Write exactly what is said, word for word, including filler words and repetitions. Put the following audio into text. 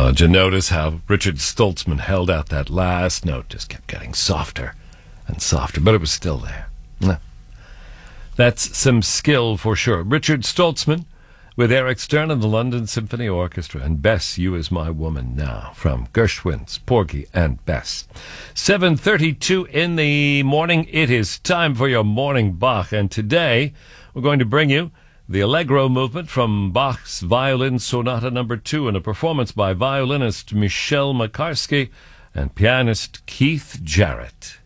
Oh, did you notice how Richard Stoltzman held out that last note? Just kept getting softer and softer, but it was still there. That's some skill for sure. Richard Stoltzman with Eric Stern and the London Symphony Orchestra, and Bess, You Is My Woman now, from Gershwin's Porgy and Bess. seven thirty-two in the morning. It is time for your morning Bach, and today we're going to bring you the Allegro movement from Bach's Violin Sonata number two, in a performance by violinist Michel Makarski and pianist Keith Jarrett.